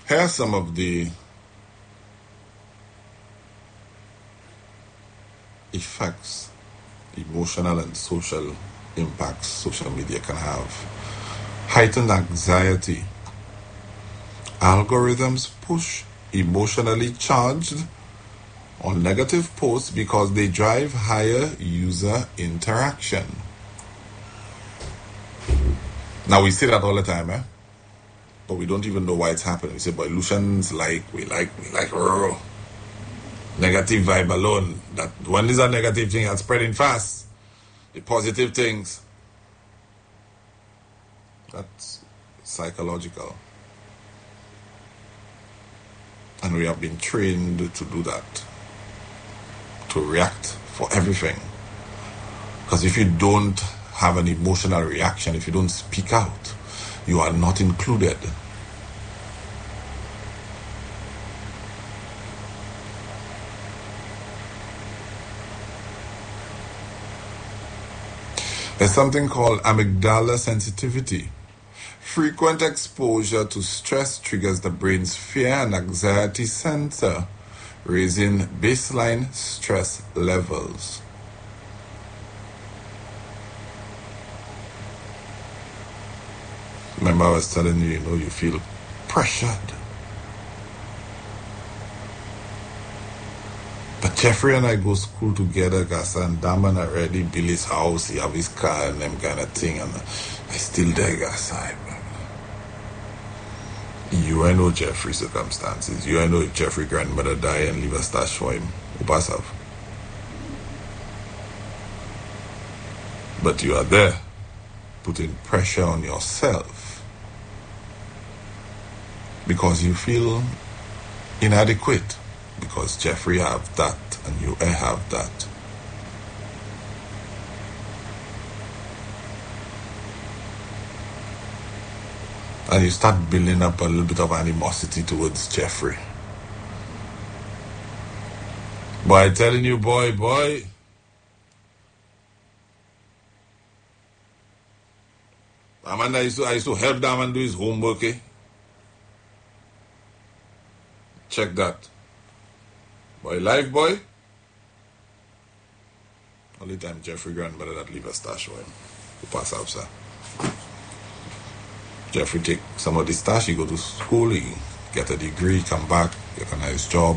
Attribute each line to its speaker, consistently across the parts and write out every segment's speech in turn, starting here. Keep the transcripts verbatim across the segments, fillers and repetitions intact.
Speaker 1: Here are some of the effects, emotional and social impacts social media can have. Heightened anxiety. Algorithms push emotionally charged or negative posts because they drive higher user interaction. Now, we say that all the time, eh? But we don't even know why it's happening. We say, but Lucian's like, we like, we like, rrr. Negative vibe alone. That when there's a negative thing that's spreading fast, the positive things, that's psychological. And we have been trained to do that, to react for everything. Because if you don't have an emotional reaction, if you don't speak out, you are not included. There's something called amygdala sensitivity. Frequent exposure to stress triggers the brain's fear and anxiety center, raising baseline stress levels. Remember I was telling you, you know, you feel pressured. But Jeffrey and I go school together, guys, and Daman already built his house, he have his car and them kind of thing, and I still there, guys. You I know Jeffrey's circumstances. You I know if Jeffrey grandmother die and leave a stash for him, who pass off. But you are there, putting pressure on yourself because you feel inadequate, because Jeffrey have that and you have that. And you start building up a little bit of animosity towards Jeffrey. Boy, telling you, boy, boy. Amanda, I used to, I used to help that man do his homework, eh? Check that. Boy, life, boy. Only time Jeffrey grandmother that leave a stash for him. Who pass out, sir. Jeffrey take some of the stash, he go to school, he get a degree, come back, get a nice job.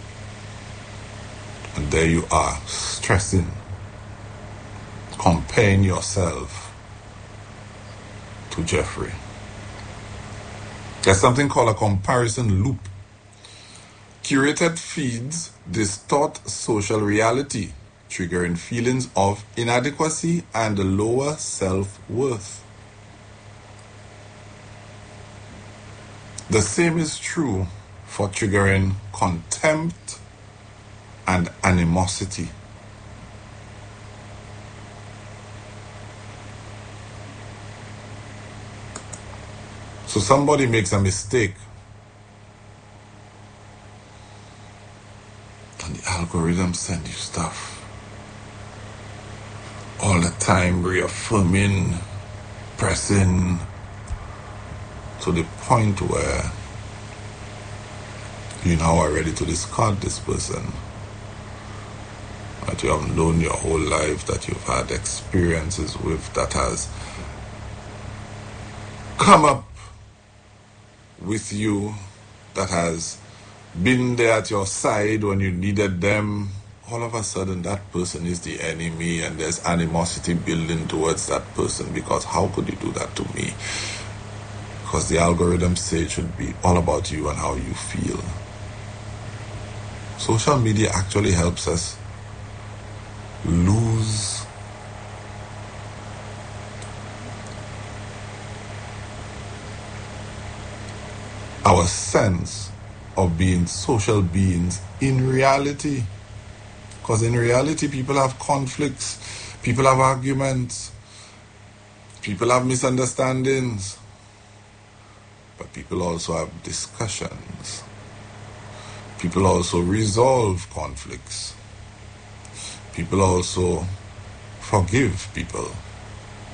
Speaker 1: And there you are, stressing, comparing yourself to Jeffrey. There's something called a comparison loop. Curated feeds distort social reality, triggering feelings of inadequacy and lower self-worth. The same is true for triggering contempt and animosity. So somebody makes a mistake and the algorithm send you stuff all the time, reaffirming, pressing, to the point where you now are ready to discard this person that you have known your whole life, that you've had experiences with, that has come up with you, that has been there at your side when you needed them. All of a sudden that person is the enemy and there's animosity building towards that person, because how could you do that to me? Because the algorithm says it should be all about you and how you feel. Social media actually helps us lose our sense of being social beings in reality. Because in reality, people have conflicts, people have arguments, people have misunderstandings. But people also have discussions. People also resolve conflicts. People also forgive people.